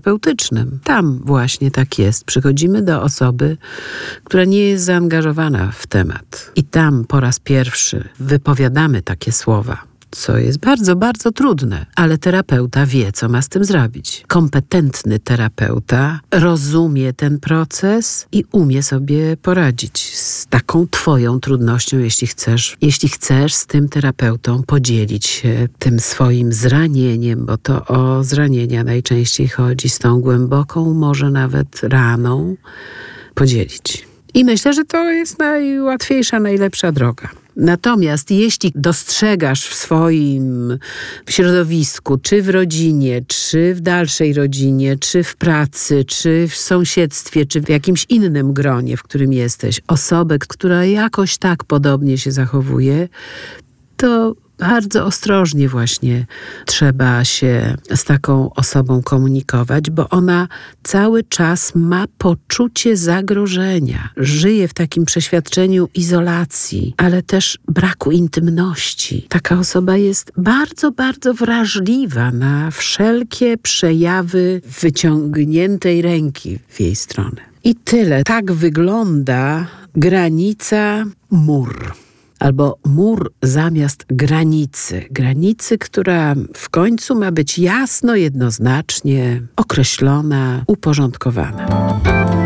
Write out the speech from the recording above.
terapeutycznym. Tam właśnie tak jest. Przychodzimy do osoby, która nie jest zaangażowana w temat. I tam po raz pierwszy wypowiadamy takie słowa, co jest bardzo, bardzo trudne, ale terapeuta wie, co ma z tym zrobić. Kompetentny terapeuta rozumie ten proces i umie sobie poradzić z taką twoją trudnością, jeśli chcesz z tym terapeutą podzielić się tym swoim zranieniem, bo to o zranienia najczęściej chodzi, z tą głęboką, może nawet raną, podzielić. I myślę, że to jest najłatwiejsza, najlepsza droga. Natomiast jeśli dostrzegasz w swoim środowisku, czy w rodzinie, czy w dalszej rodzinie, czy w pracy, czy w sąsiedztwie, czy w jakimś innym gronie, w którym jesteś, osobę, która jakoś tak podobnie się zachowuje, to bardzo ostrożnie właśnie trzeba się z taką osobą komunikować, bo ona cały czas ma poczucie zagrożenia. Żyje w takim przeświadczeniu izolacji, ale też braku intymności. Taka osoba jest bardzo, bardzo wrażliwa na wszelkie przejawy wyciągniętej ręki w jej stronę. I tyle. Tak wygląda granica, mur. Albo mur zamiast granicy. Granicy, która w końcu ma być jasno, jednoznacznie określona, uporządkowana.